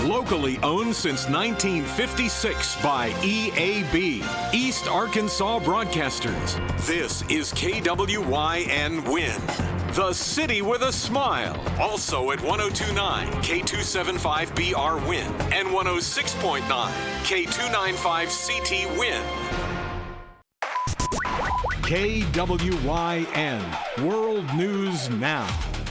Locally owned since 1956 by EAB, East Arkansas Broadcasters. This is KWYN Win, the city with a smile. Also at 102.9 K275BR Win and 106.9 K295CT Win. KWYN World News Now.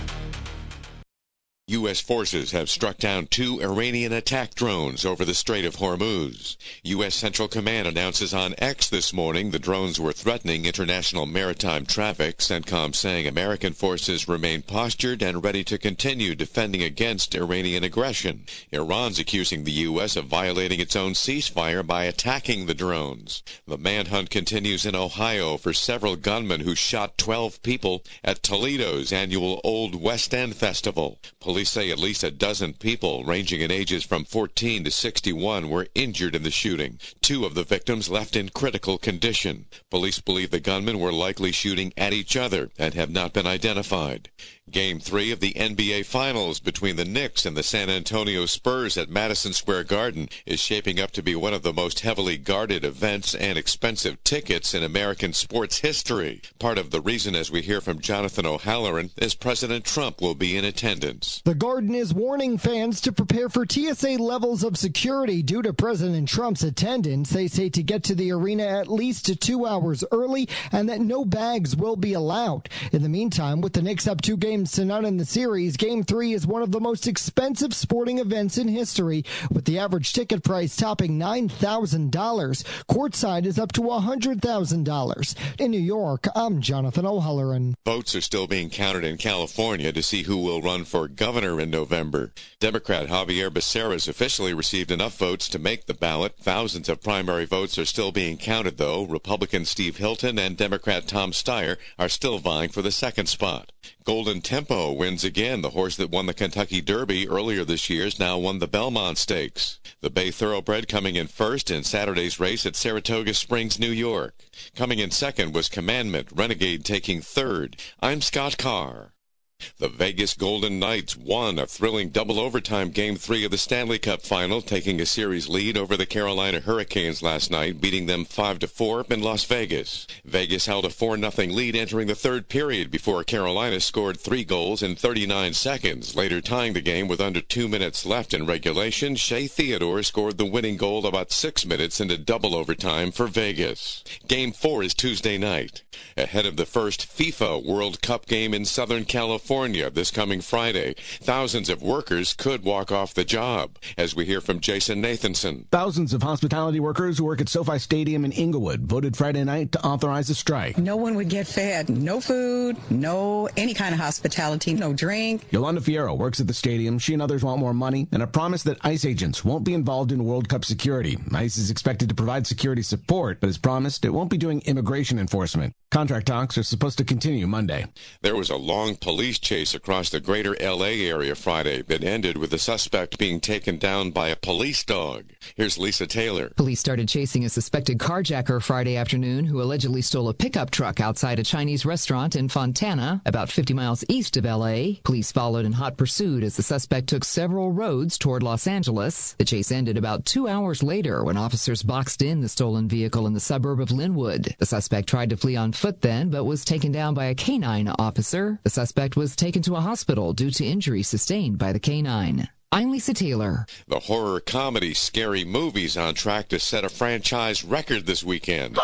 U.S. forces have struck down 2 Iranian attack drones over the Strait of Hormuz. U.S. Central Command announces on X this morning the drones were threatening international maritime traffic. CENTCOM saying American forces remain postured and ready to continue defending against Iranian aggression. Iran's accusing the U.S. of violating its own ceasefire by attacking the drones. The manhunt continues in Ohio for several gunmen who shot 12 people at Toledo's annual Old West End Festival. Police say at least a dozen people, ranging in ages from 14 to 61, were injured in the shooting. 2 of the victims left in critical condition. Police believe the gunmen were likely shooting at each other and have not been identified. Game 3 of the NBA Finals between the Knicks and the San Antonio Spurs at Madison Square Garden is shaping up to be one of the most heavily guarded events and expensive tickets in American sports history. Part of the reason, as we hear from Jonathan O'Halloran, is President Trump will be in attendance. The Garden is warning fans to prepare for TSA levels of security due to President Trump's attendance. They say to get to the arena at least 2 hours early and that no bags will be allowed. In the meantime, with the Knicks up 2 games to none in the series, Game 3 is one of the most expensive sporting events in history, with the average ticket price topping $9,000. Courtside is up to $100,000. In New York, I'm Jonathan O'Halloran. Votes are still being counted in California to see who will run for governor in November. Democrat Javier Becerra officially received enough votes to make the ballot. Thousands of primary votes are still being counted, though. Republican Steve Hilton and Democrat Tom Steyer are still vying for the second spot. Golden Tempo wins again. The horse that won the Kentucky Derby earlier this year has now won the Belmont Stakes. The Bay Thoroughbred coming in first in Saturday's race at Saratoga Springs, New York. Coming in second was Commandment, Renegade taking third. I'm Scott Carr. The Vegas Golden Knights won a thrilling double overtime Game 3 of the Stanley Cup Final, taking a series lead over the Carolina Hurricanes last night, beating them 5-4 in Las Vegas. Vegas held a 4-0 lead entering the third period before Carolina scored 3 goals in 39 seconds. Later tying the game with under 2 minutes left in regulation, Shea Theodore scored the winning goal about 6 minutes into double overtime for Vegas. Game 4 is Tuesday night. Ahead of the first FIFA World Cup game in Southern California this coming Friday, thousands of workers could walk off the job, as we hear from Jason Nathanson. Thousands of hospitality workers who work at SoFi Stadium in Inglewood voted Friday night to authorize a strike. No one would get fed. No food, no any kind of hospitality, no drink. Yolanda Fierro works at the stadium. She and others want more money and a promise that ICE agents won't be involved in World Cup security. ICE is expected to provide security support, but as promised, it won't be doing immigration enforcement. Contract talks are supposed to continue Monday. There was a long police chase across the greater L.A. area Friday that ended with the suspect being taken down by a police dog. Here's Lisa Taylor. Police started chasing a suspected carjacker Friday afternoon who allegedly stole a pickup truck outside a Chinese restaurant in Fontana, about 50 miles east of L.A. Police followed in hot pursuit as the suspect took several roads toward Los Angeles. The chase ended about 2 hours later when officers boxed in the stolen vehicle in the suburb of Linwood. The suspect tried to flee on foot then, but was taken down by a canine officer. The suspect was taken to a hospital due to injuries sustained by the canine. I'm Lisa Taylor. The horror comedy Scary Movie's on track to set a franchise record this weekend.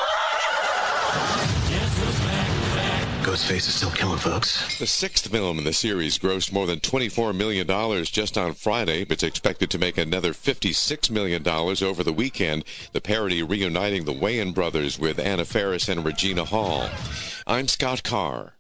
Ghostface is still killing folks. The 6th film in the series grossed more than $24 million just on Friday. It's expected to make another $56 million over the weekend. The parody reuniting the Wayans brothers with Anna Faris and Regina Hall. I'm Scott Carr.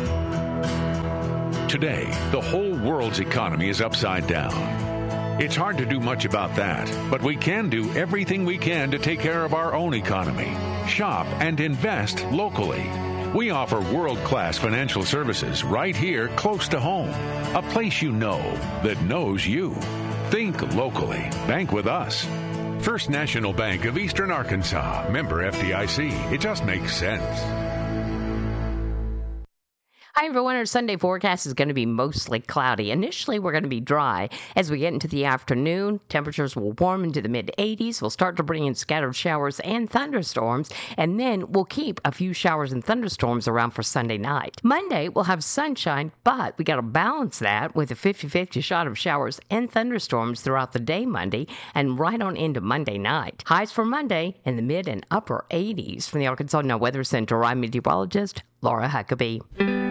Today, the whole world's economy is upside down. It's hard to do much about that, but we can do everything we can to take care of our own economy. Shop and invest locally. We offer world-class financial services right here close to home. A place you know that knows you. Think locally. Bank with us. First National Bank of Eastern Arkansas. Member FDIC. It just makes sense. Hi, everyone. Our Sunday forecast is going to be mostly cloudy. Initially, we're going to be dry. As we get into the afternoon, temperatures will warm into the mid-80s. We'll start to bring in scattered showers and thunderstorms, and then we'll keep a few showers and thunderstorms around for Sunday night. Monday, we'll have sunshine, but we got to balance that with a 50-50 shot of showers and thunderstorms throughout the day Monday and right on into Monday night. Highs for Monday in the mid and upper 80s. From the Arkansas Now Weather Center, I'm meteorologist Laura Huckabee.